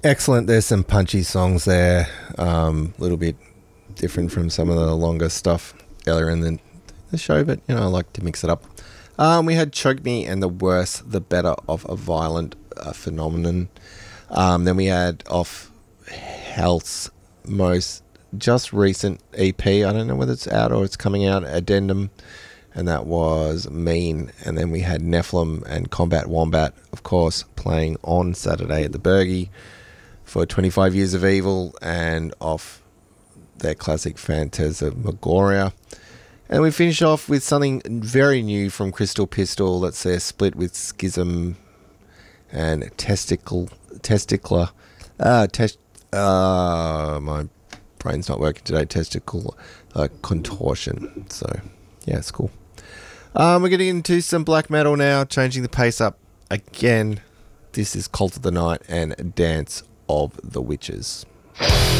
Excellent. There's some punchy songs there. A little bit different from some of the longer stuff earlier in the show, but I like to mix it up. We had Choke Me and The Worse, The Better of a Violent Phenomenon. Then we had off Health's most just recent EP. I don't know whether it's out or it's coming out, Addendum, and that was Mean. And then we had Nephilim and Combat Wombat, of course, playing on Saturday at the Bergie for 25 Years of Evil, and off their classic Phantasmagoria. And we finish off with something very new from Crystal Pistol. That's their split with Schism and Testicular. My brain's not working today. Testicle Contortion. So, yeah, it's cool. We're getting into some black metal now, changing the pace up again. This is Cult of the Night and Dance of the Witches.